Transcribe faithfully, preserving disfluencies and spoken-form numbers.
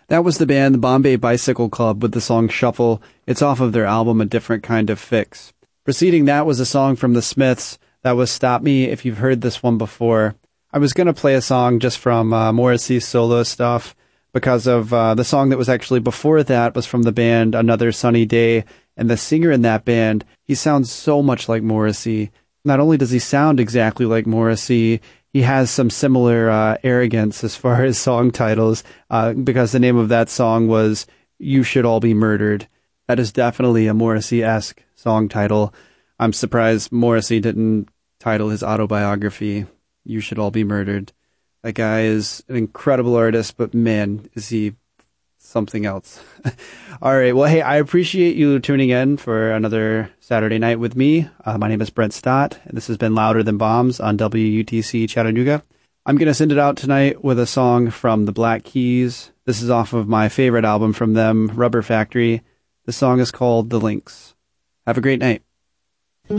That was the band the Bombay Bicycle Club with the song Shuffle. It's off of their album A Different Kind of Fix. Preceding that was a song from the Smiths. That was Stop Me, if you've heard this one before. I was going to play a song just from uh, Morrissey's solo stuff because of uh, the song that was actually before that was from the band Another Sunny Day. And the singer in that band, he sounds so much like Morrissey. Not only does he sound exactly like Morrissey, he has some similar uh, arrogance as far as song titles, uh, because the name of that song was You Should All Be Murdered. That is definitely a Morrissey-esque song title. I'm surprised Morrissey didn't title his autobiography You Should All Be Murdered. That guy is an incredible artist, but man, is he something else. All right, well, hey, I appreciate you tuning in for another Saturday night with me. Uh, my name is Brent Stott, and this has been Louder Than Bombs on W U T C Chattanooga. I'm going to send it out tonight with a song from the Black Keys. This is off of my favorite album from them, Rubber Factory. The song is called The Lynx. Have a great night.